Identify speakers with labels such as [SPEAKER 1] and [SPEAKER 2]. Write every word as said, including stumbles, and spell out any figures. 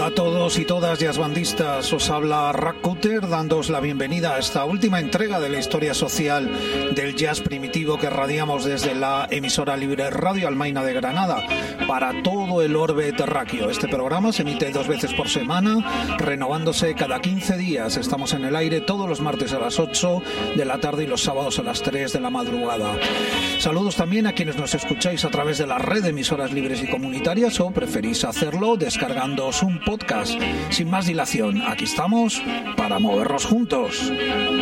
[SPEAKER 1] Hola a todos y todas jazzbandistas, os habla Rack Cutter dándoos la bienvenida a esta última entrega de la historia social del jazz primitivo que radiamos desde la emisora libre Radio Almaina de Granada para todo el orbe terráqueo. Este programa se emite dos veces por semana, renovándose cada quince días. Estamos en el aire todos los martes a las ocho de la tarde y los sábados a las tres de la madrugada. Saludos también a quienes nos escucháis a través de la red de emisoras libres y comunitarias o preferís hacerlo descargándoos un podcast. Sin más dilación, aquí estamos para movernos juntos.